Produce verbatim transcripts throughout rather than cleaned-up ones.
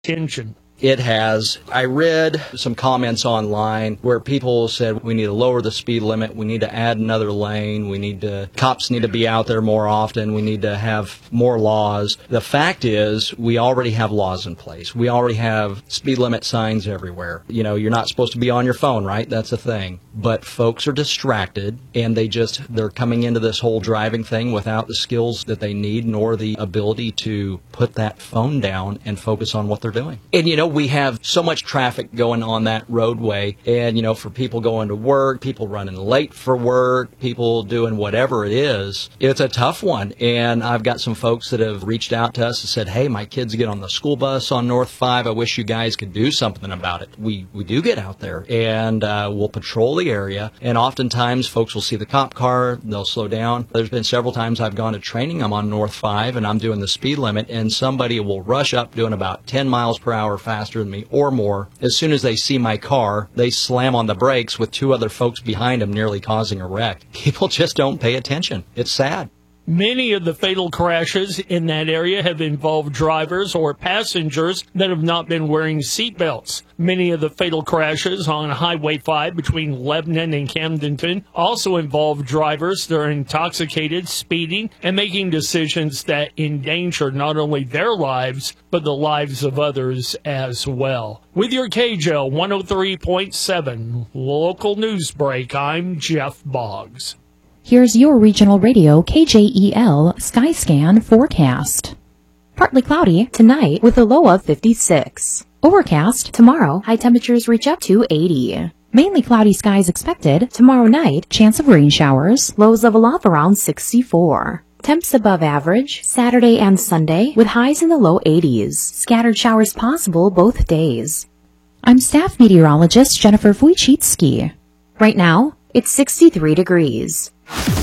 attention. It has. I read some comments online where people said we need to lower the speed limit, we need to add another lane, we need to, cops need to be out there more often, we need to have more laws. The fact is, we already have laws in place. We already have speed limit signs everywhere. You know, you're not supposed to be on your phone, right? That's a thing. But folks are distracted, and they just, they're coming into this whole driving thing without the skills that they need, nor the ability to put that phone down and focus on what they're doing. And, you know, we have so much traffic going on that roadway, and, you know, for people going to work, people running late for work, people doing whatever it is, it's a tough one. And I've got some folks that have reached out to us and said, hey, my kids get on the school bus on North five. I wish you guys could do something about it. We we do get out there, and uh, we'll patrol the area, and oftentimes folks will see the cop car, they'll slow down. There's been several times I've gone to training, I'm on North five, and I'm doing the speed limit, and somebody will rush up doing about ten miles per hour faster than me or more. As soon as they see my car, they slam on the brakes with two other folks behind them, nearly causing a wreck. People just don't pay attention. It's sad. Many of the fatal crashes in that area have involved drivers or passengers that have not been wearing seatbelts. Many of the fatal crashes on Highway five between Lebanon and Camdenton also involve drivers that are intoxicated, speeding, and making decisions that endanger not only their lives, but the lives of others as well. With your K J L one oh three point seven local news break, I'm Jeff Boggs. Here's your regional radio K J E L Skyscan forecast. Partly cloudy tonight with a low of fifty-six. Overcast tomorrow, high temperatures reach up to eighty. Mainly cloudy skies expected tomorrow night, chance of rain showers, lows level off around sixty-four. Temps above average Saturday and Sunday with highs in the low eighties. Scattered showers possible both days. I'm staff meteorologist Jennifer Wojcicki. Right now, it's sixty-three degrees.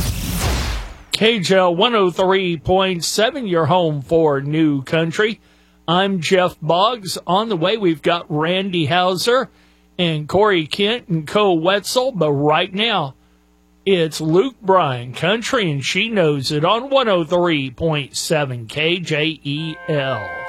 K J L one oh three point seven, your home for New Country. I'm Jeff Boggs. On the way, we've got Randy Hauser and Corey Kent and Co. Wetzel. But right now, it's Luke Bryan, Country, and She Knows It on one oh three point seven K J E L.